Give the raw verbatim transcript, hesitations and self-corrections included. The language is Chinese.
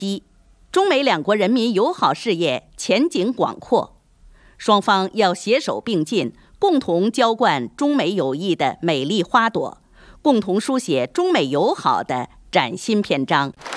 一，中美两国人民友好事业前景广阔，双方要携手并进，共同浇灌中美友谊的美丽花朵，共同书写中美友好的崭新篇章。